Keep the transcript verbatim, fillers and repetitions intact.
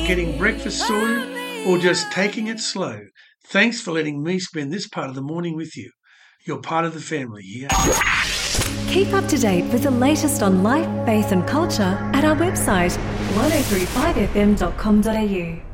getting breakfast sorted, or just taking it slow. Thanks for letting me spend this part of the morning with you. You're part of the family here. Keep up to date with the latest on life, faith and culture at our website, ten thirty-five f m dot com dot a u.